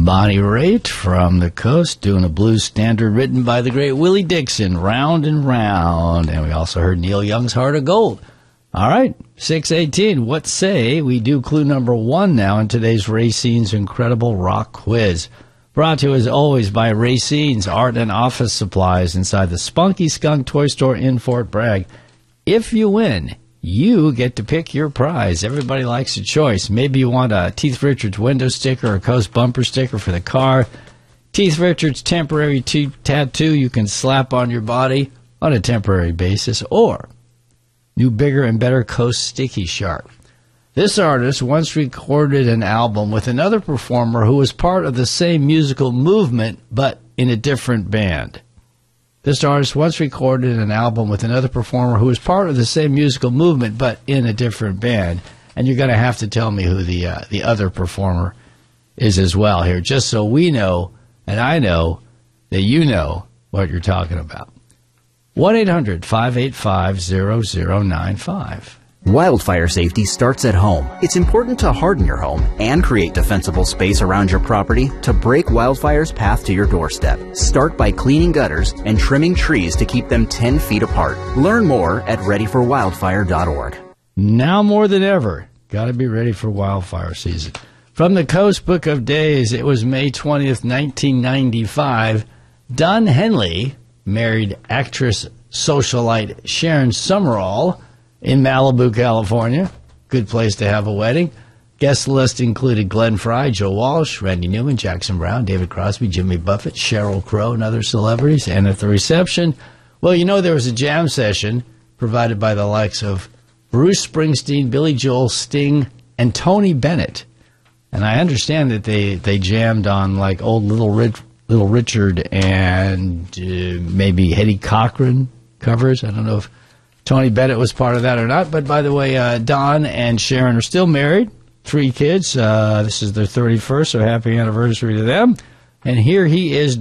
Bonnie Raitt from the Coast doing a blues standard written by the great Willie Dixon, Round and Round. And we also heard Neil Young's Heart of Gold. All right, 6:18. What say we do clue number 1 now in today's Racine's Incredible Rock Quiz. Brought to you as always by Racine's Art and Office Supplies inside the Spunky Skunk Toy Store in Fort Bragg. If you win, you get to pick your prize. Everybody likes a choice. Maybe you want a Teeth Richards window sticker or a Coast bumper sticker for the car. Teeth Richards temporary tattoo you can slap on your body on a temporary basis. Or new bigger and better Coast Sticky Shark. This artist once recorded an album with another performer who was part of the same musical movement but in a different band. This artist once recorded an album with another performer who was part of the same musical movement but in a different band. And you're going to have to tell me who the other performer is as well here, just so we know and I know that you know what you're talking about. 1-800-585-0095. Wildfire safety starts at home. It's important to harden your home and create defensible space around your property to break wildfire's path to your doorstep. Start by cleaning gutters and trimming trees to keep them 10 feet apart. Learn more at readyforwildfire.org. Now more than ever, got to be ready for wildfire season. From the Coast Book of Days, it was May 20th, 1995. Don Henley married actress socialite Sharon Summerall in Malibu, California. Good place to have a wedding. Guest list included Glenn Frey, Joe Walsh, Randy Newman, Jackson Brown, David Crosby, Jimmy Buffett, Sheryl Crow, and other celebrities. And at the reception, well, you know, there was a jam session provided by the likes of Bruce Springsteen, Billy Joel, Sting, and Tony Bennett. And I understand that they jammed on like old Little Richard and maybe Eddie Cochran covers. I don't know if Tony Bennett was part of that or not. But by the way, Don and Sharon are still married, 3 kids. This is their 31st, so happy anniversary to them. And here he is